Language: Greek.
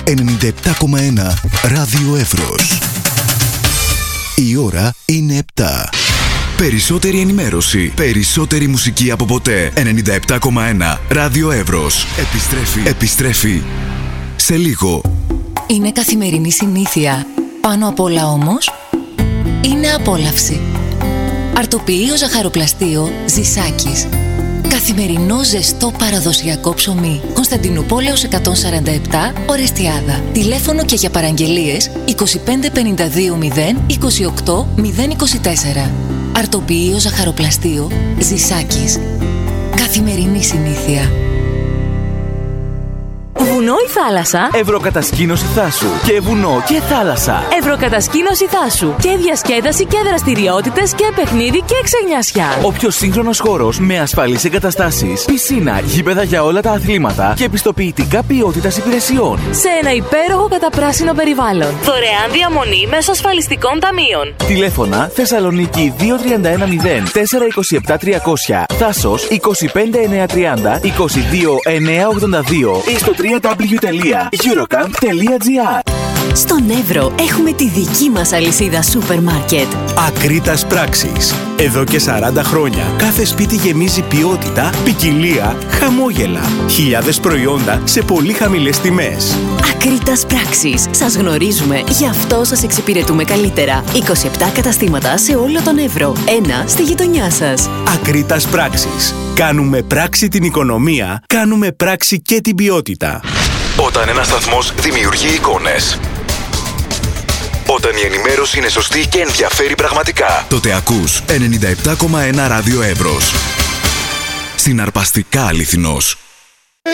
97,1 Ράδιο Εύρος. Η ώρα είναι 7. Περισσότερη ενημέρωση, περισσότερη μουσική από ποτέ. 97,1 Ράδιο Εύρος. Επιστρέφει σε λίγο. Είναι καθημερινή συνήθεια. Πάνω απ' όλα όμως, είναι απόλαυση. Αρτοποιείο ζαχαροπλαστείο Ζησάκης. Καθημερινό ζεστό παραδοσιακό ψωμί. Κωνσταντινούπολεως 147, Ορεστιάδα. Τηλέφωνο και για παραγγελίες 25 52 0 28 024. Αρτοποιείο ζαχαροπλαστείο Ζησάκης. Καθημερινή συνήθεια. Βουνό ή θάλασσα? Ευρωκατασκήνωση Θάσου. Και βουνό και θάλασσα. Ευρωκατασκήνωση Θάσου. Και διασκέδαση και δραστηριότητες και παιχνίδι και ξενιασιά. Ο πιο σύγχρονος χώρος με ασφαλείς εγκαταστάσεις, πισίνα, γήπεδα για όλα τα αθλήματα και πιστοποιητικά ποιότητας υπηρεσιών. Σε ένα υπέροχο καταπράσινο περιβάλλον. Δωρεάν διαμονή μέσω ασφαλιστικών ταμείων. Τηλέφωνα Θεσσαλονίκη 2310 427 300. Θάσος 25930 22982 ή στο www.eurocamp.gr. Στον Εύρο έχουμε τη δική μας αλυσίδα σούπερ μάρκετ. Ακρίτας Πράξης. Εδώ και 40 χρόνια κάθε σπίτι γεμίζει ποιότητα, ποικιλία, χαμόγελα. Χιλιάδες προϊόντα σε πολύ χαμηλές τιμές. Ακρίτας Πράξης. Σας γνωρίζουμε, γι' αυτό σας εξυπηρετούμε καλύτερα. 27 καταστήματα σε όλο τον Εύρο. Ένα στη γειτονιά σας. Ακρίτας Πράξης. Κάνουμε πράξη την οικονομία, κάνουμε πράξη και την ποιότητα. Όταν ένας σταθμός δημιουργεί εικόνες, όταν η ενημέρωση είναι σωστή και ενδιαφέρει πραγματικά, τότε ακούς 97,1 Ράδιο Εύρος. Συναρπαστικά αληθινός.